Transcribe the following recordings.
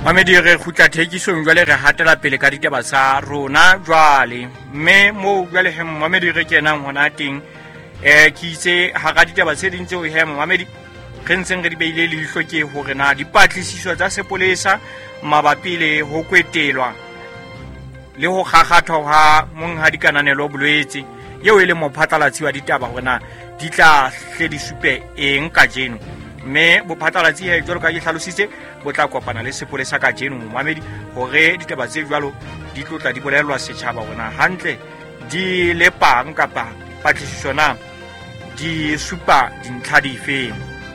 Mamedi re khutla thekisong jwale re hatela pele ka ditaba tsa rona jwale mme mo jwale he Mamedi re kenang hona teng ke itse ha ga ditaba tse ding tseo he Mamedi re ntseng re di beile le hloke hore na dipatlisiso tsa sepolesa mabapi le ho kwetelwa le ho kgakgathwa ha monga dikananelo bolwetse yeo e le mophatlalatsi wa ditaba hona di tla hle di supe eng ka jeno mme bophatlalatsi he jwalo ka ke hlalositse bo tla kopana le sepolesa ka jeno Mamedi hore ditaba tse jwalo di tlotla di bolelwa setjhaba hona hantle di lepang kapa patlisiso na di supa dintlha dife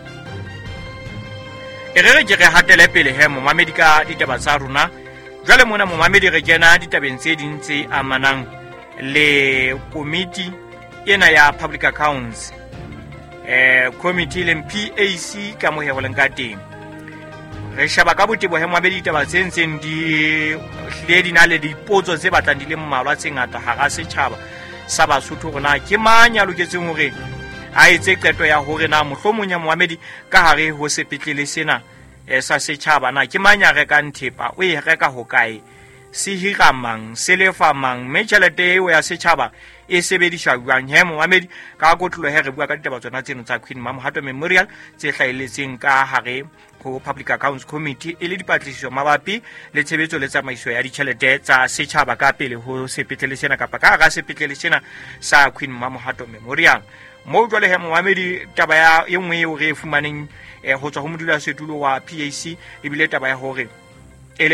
re ke re hatele pele he Mamedi ka ditaba tsa rona jwale mona Mamedi re kena ditabeng tse ding tse amanang le committee ena ya public accounts committee le PAC ka mo he boleng ka teng re shaba ka botebo he Mamedi ditaba tse ntseng di hle di na le dipotso tse batlang di le mmalwa tse ngata ha ga setjhaba sa Basotho rona ke mang ya loketseng hore a etse qeto ya hore na mohlomong ya Mamedi ka hare ho sepetlele sena sa setjhaba na ke mang ya rekang thepa o e reka hokae se hira mang se lefa mang mme tjhelete eo ya setjhaba e sebediswa jwang he Mamedi ka kotlolo he re bua ka ditaba tsona tseno tsa Queen Mamohato Memorial tse hlaeletseng ka hare ho Public Accounts Committee e le dipatlisiso mabapi le tshebetso le tsamaiso ya ditjhelete tsa setjhaba ka pele ho sepetlele sena kapa ka hara sepetlele sena sa Queen Mamohato Memorial mo jwale he Mamedi taba ya e nngwe eo re fumaneng ho tswa ho modulasetulo wa PAC e bile taba ya hore ele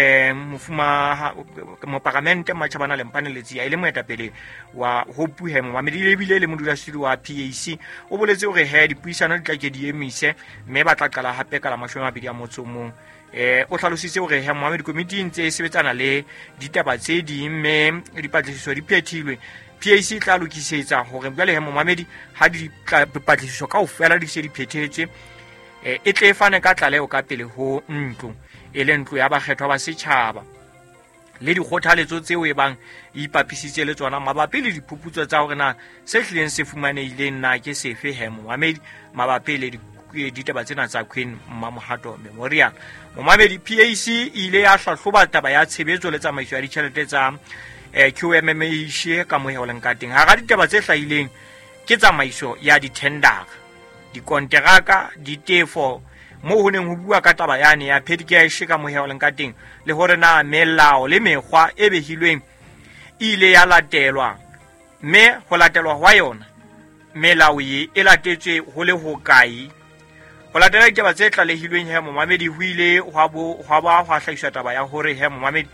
mofuma mo parlamente matjhabana le mpaneletsi ya ile moetapele wa Hope he Mamedi le bile le modulasetulo wa PAC o boletse hore he dipuisano di tla ke di emise mme ba tla qala hape ka la 20 a motsomong o hlalositse hore he Mamedi committee ntse e sebetsana le ditaba tse ding mme dipatlisiso di phethilwe PAC tla lokisetsa hore jwale he Mamedi ha di patlisiso kaofela di se di phethetswe e tle fane ka tlaleo ka pele ho ntlo e le ntlo ya bakgethwa ba setjhaba le dikgothaletso tseo e bang ipapisitse le tsona mabapi le diphuputso tsa hore na se hlileng se fumanehileng na ke sefe he Mamedi mabapi le ditaba tsena tsa Queen Mamohato Memorial Mamedi PAC ile ya hlahloba taba ya tshebetso le tsamaiso ya ditjhelete tsa QMMH ka moheoleng ka teng ha ga ditaba tse hlahileng ke tsamaiso ya ditender dikonteraka ditefo mo ho neng ho bua ka taba yane ya petty cash ka moheoleng ka teng le hore na melao le mekgwa e behilweng ile ya latelwa mme ho latelwa wa yona melao e latetswe ho le hokae ho latela ditaba tse tlalehilweng he Mamedi ho ile hwa ba hlahiswa taba ya hore he Mamedi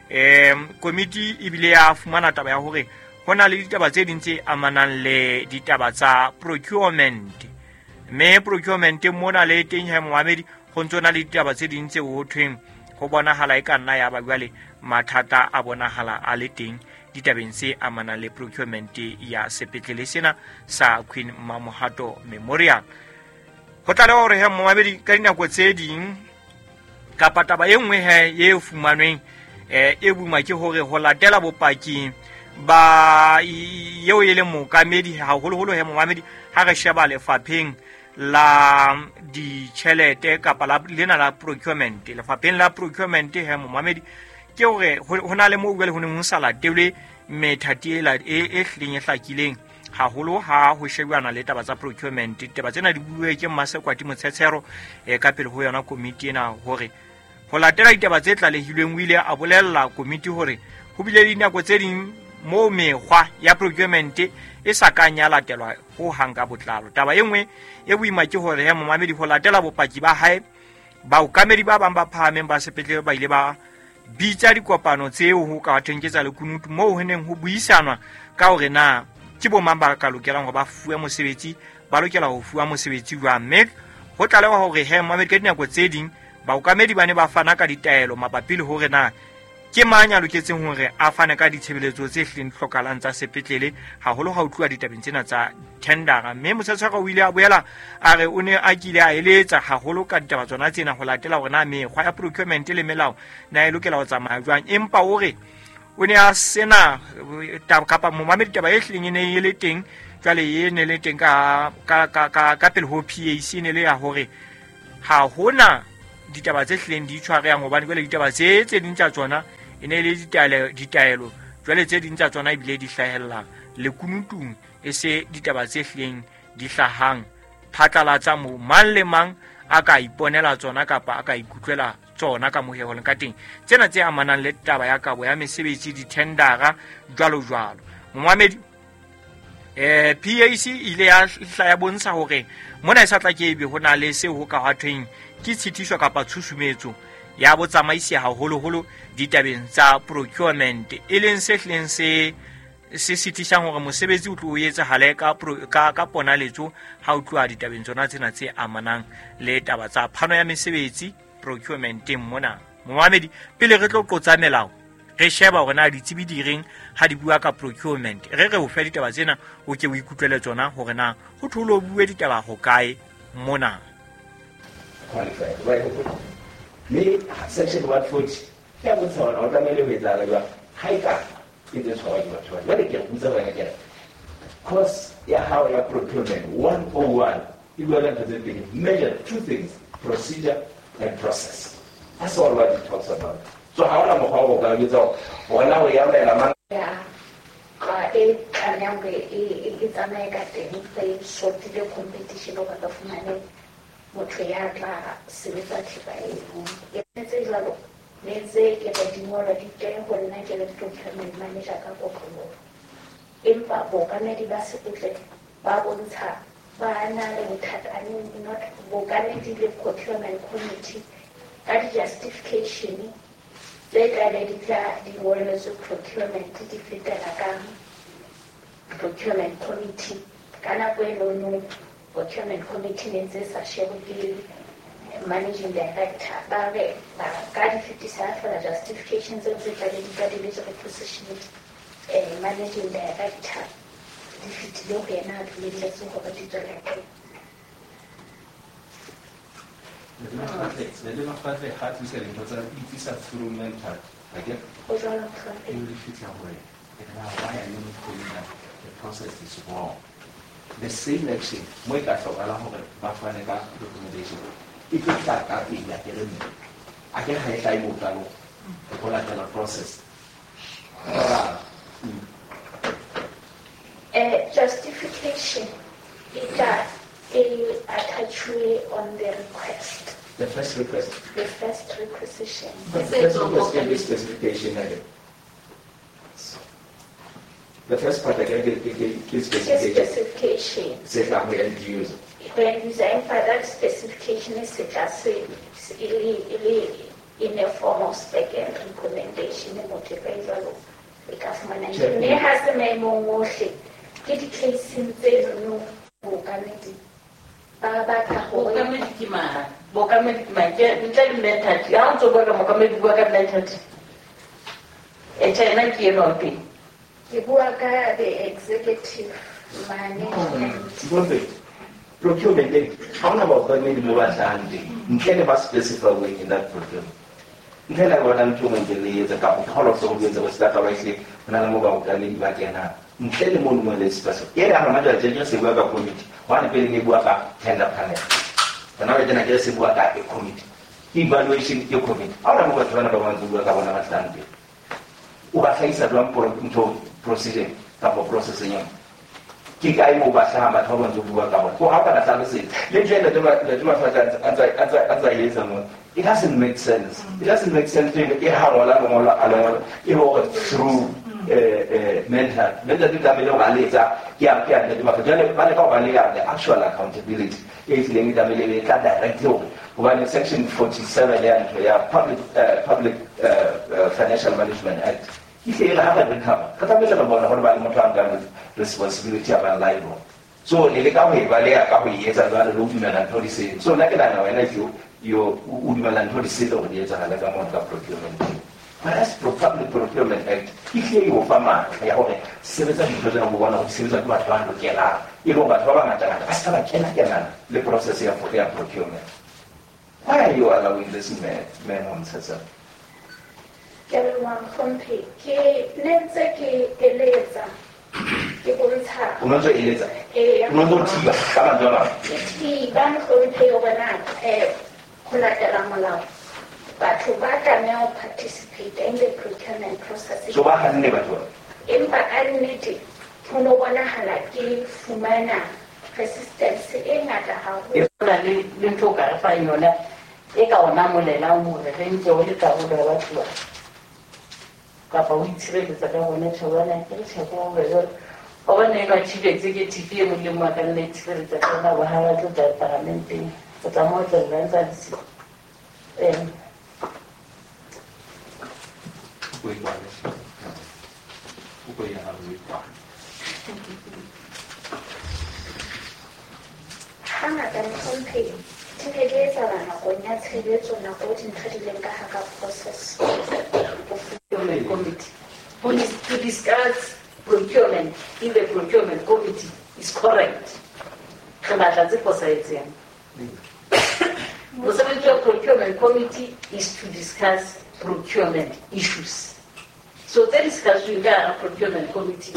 committee e bile ya fumana taba ya hore hona le ditaba tse ding tse amanang le ditaba tsa procurement mme procurement mona le teng he Mamedi ho ntsona le ditaba tse ding tse ho thweng ho bonahala e ka nna ya ba jwale mathata a bonahala a le teng ditabeng tse amanang le procurement ya sepetlele sena sa Queen Mamohato Memorial ho tla le hore he Mamedi ka dinako tse ding kapa taba e nngwe he e fumanweng e buma ke hore ho latela bopaki ba yeo e le mokamedi haholo he Mamedi ha re sheba lefapheng la ditjhelete kapa lena la procurement lefapheng la procurement he Mamedi ke hore ho na le mo jwale ho ne mo sa latelwe methati e hlileng e hlakileng haholo ha ho shebana le taba tsa procurement taba tsena di buwe ke Mmasekwati Motsetshero ka pele ho yona committee ena hore ho latela ditaba tse tlalehilweng o ile a bolella committee hore ho bile le dinako tse ding mo mekgwa ya procurement e sa kanya latelwa ho hanga botlalo taba e nngwe e boima ke hore he Mamedi ho latela bopaki ba hae ba ukamedi ba bang ba phahameng ba sepetlele ba ile ba bitsa dikopano tseo ho ka thengketsa le kunutu mo ho neng ho buisanwa ka hore na ke bo mang ba ka lokelang ho ba fuwa mosebetsi ba lokela ho fuwa mosebetsi jwa mme ho tlalewa hore he Mamedi ka dinako tse ding ba ukamedi ba ne ba fana ka ditaelo mabapi le hore na ke mang ya loketseng hore a fane ka ditshebeletso tse hleng hlokahalang tsa sepetlele haholo ha o tluwa ditabeng tsena tsa tendera mme Motsetshero o ile a boela a re o ne a kile a eletsa haholo ka ditaba tsona tsena ho latela hore na mekgwa ya procurement le melao na e lokela ho tsamaya jwang empa hore o ne a sena kapa Mamedi taba e hleng e ne e le teng jwale e ne le teng ka pele ho PAC ne le ya hore ha hona ditaba tse hlileng di tshwarehang hobane jwale ditaba tse ding tsa tsona e ne le ditaelo jwale tse ding tsa tsona ebile di hlahella lekunutung e se ditaba tse hlileng di hlahang phatlalatsa mo mang le mang a ka iponela tsona kapa a ka ikutlwela tsona ka moheholeng ka teng tsena tse amanang le taba ya kabo ya mesebetsi ditendara jwalo momamedi PAC ile ya bontsha hore mona e sa tla ke ebe ho na le seo ho ka hwathweng ke tshitiswa kapa tshusumetso ya botsamaisi haholoholo ditabeng tsa procurement e leng se hleng se sitisang hore mosebetsi o tlo o etsahale ka ponaletso ha o tloha ditabeng tsona tsena tse amanang le taba tsa phano ya mesebetsi procurementeng mona. Mohamedi, pele re tlo qotsa melao re sheba hore na ditsebi di reng ha di bua ka procurement re ho fa ditaba tsena o ke o ikutlwele tsona hore na ho tholo bue ditaba ho kae mona. Me section 140 ya botsona o tlamehile ho etsa jwa haika ke tse tshwara ke batho ba ke butsa ba ke course ya how ya procurement 101 you will have to measure two things, procedure and process. That's all what it talks about. So how am I going to go? When I am a man, it's a negative play sort of competition over the money. What we are celebrating by let's say get a more detail when I get a procurement manager. In Babu, I made it Babu's hat. Not organically procurement committee that justification they declare the warriors of procurement defeated a procurement committee Ghana no procurement committee means a share managing director Gadi 57 for the justifications of the Gadi position managing director. Difficile è nato le relazioni con il diretto. Le devo fare hard to in cosa it is a through mental. Again. Cosa non fa? You refit your way. And now why are you not calling that the process is wrong? The same action, moi ka so ala ho ba fane ka documentation. If you start at the academy, I can have time to go. The collateral process. Justification is attached on the request. The first request. The first requisition. The first request can be specification. The first part again is specification. Say how we end user. When you say that specification is just in a form of spec and recommendation and motivator. Because when I has the memo motion. Get the case in the no vocality. Vocamedic method. You also got a vocamedic method. A China Kiropi. You work at the executive management. Procurement. How about the move at hand? Can never specify way in that procurement. Then I want to make the couple of soldiers that was that already when I move out and leave back in. Ntle le mo le specific ye ya rama jwa je se bua ka committee wa ne pele ne bua ka tender panel bona re tena ke se bua ka committee evaluation ke committee ala mo batho bana ba bantsi bua ka bona ba tlampe o ba tlhaisa jwang procedure ka process nya ke ka mo ba tla batho ba bantsi bua ka bona go ha ba tla se le jena le tuma fa antsa yetsa mo. It doesn't make sense. It doesn't make sense to get ala through mental the actual accountability is directly when section 47 public financial management act responsibility of our life. So so like you procurement. Whereas public procurement act, if you farmer, I have a 7% series of what one look at. You know what the process here for their procurement. Why are you allowing this man on Cesar? Everyone complete. Let's say Eleza. Un'altra Eleza. Non Tiba, Calandona. Tiba, non pay overnight. ho latela molao batho ba tlameha ho participate in the procurement process so ba hanne batho ba empa ka nnete ho no bonahala ke fumana resistance e ngata haholo na le ntho ka re fa yona e ka ona molelang hore re ntse o le karolo ya batho ba kapa o itshireletsa ka bona tshobana ke tsheko hore o ba ne ba tshibetse ke TV e molemo ka nne itshireletsa ka bona ba ha ba tlo tla parlamenteng o tla mo tsela ntsa disi hangata nthomphe ke ne ke etsahala nakong ya tshebetso nako dintho di leng ka hara process committee to discuss procurement in the procurement committee is correct. The procurement committee is to discuss procurement issues. So the discussion in the procurement committee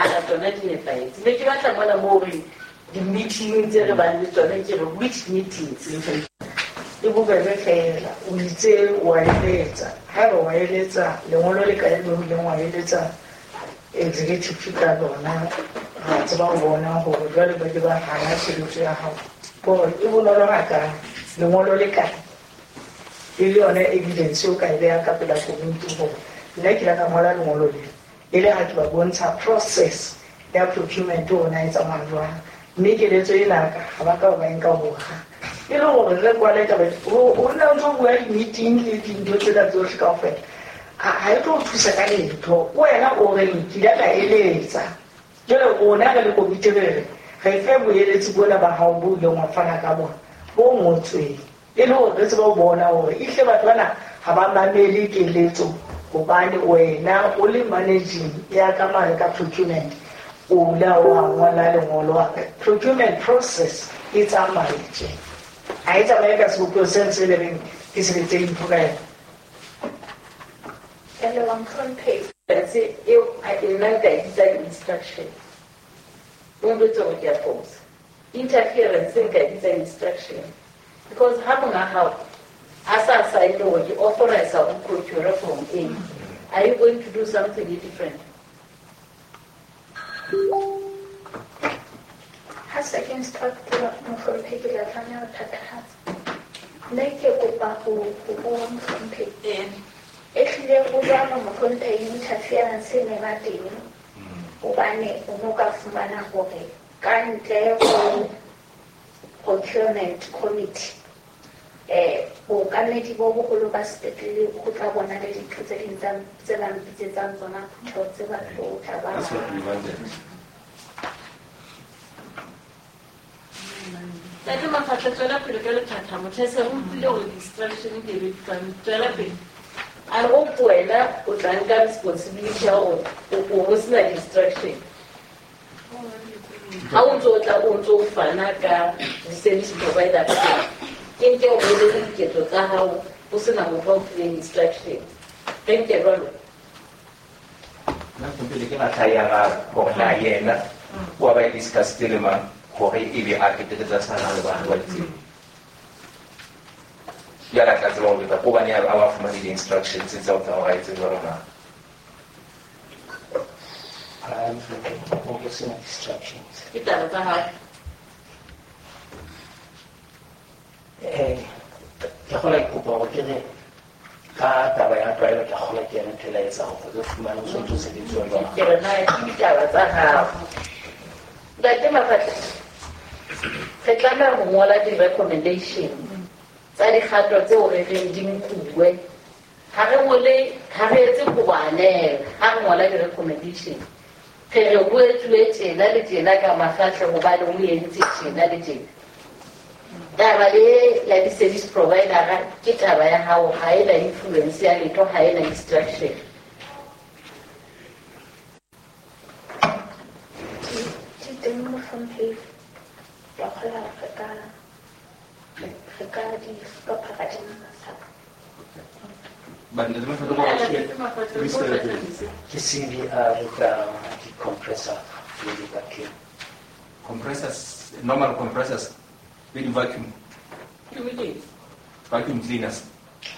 the meetings, which meetings? E bobebe fela o itse wa eletsa ha re wa eletsa lengolo le ka eno le wa eletsa executive ka lona ha tsaba go bona gore jwale ba ba hana tshebetso ya hao gore e bonolo ka lengolo le ka e le yona evidence o ka ile ya ka pela community go nna ke la ka ngola lengolo le ile ha ke ba bontsha process ya procurement ona e tsamayang mme ke letso e la ka ha ba ka ba enka ho ha e le gore re kwale ka o nna o tlo bua di-meeting le dintho tse da tsohle kaofela ha e tlo thusa ka letho wena o re ke la ka eletsa jole rona re le komite re fe boeletsi bona ba hao bo ile ngwa fana ka bona bo ngotsweng e le gore re tseba o bona gore ihle batho bana ha ba mamele keletso gobane wena o le managing ya ka mane ka procurement o la wa ngola lengolo procurement process e tsamaile I have to make us go sense living is retained for them. And the long term pay. That's it. I didn't know that design instruction. Don't do it with your phones. Interference in design instruction. Because how as I know you authorize our procure from A, are you going to do something different? Second structure from Peggy Lafana Tatas. Make a go back home from Peggy. If there was one from the interference in a Martin, Ubani, Umoka Fumana Hoke, can't there for procurement committee. O committee will pass the put up one to the exam, 7 visitors on a that's what we wanted. I don't know how to tell up the Galatama, Tessa won't know distraction from therapy. I hope Puella would rank responsibility or was not distraction. How would also Fanaka, the service provider, in your way to get to how Pusana will play distraction. Thank you, Ronald. Not to be the Tayana or Diana, what I discussed Dilema. Kore ile architect tsa sana le ba quality ya la tla tswa go ba nya ba fumana di instructions tsa o tsa wa itse rona I'm focusing on instructions. Ke tla ba ha ke go la ikupa go kene ka taba ya tlwaelo ke go la ke ene tla etsa go fumana o sontse se ditso ba ke re na ke ditaba tsa ha da ke mafata re tlameha go ngola di-recommendation tsa dikgato tseo re reng di nkuwe ga re etse go banela ga re ngola di-recommendation re buetswe tjena le tjena ka mafatlhe gobane o entse tjena le tjena taba le la di-service provider ke taba ya gago ga e na influence ya letho ga e na distraction compressor compressors, normal compressors with vacuum. vacuum cleaners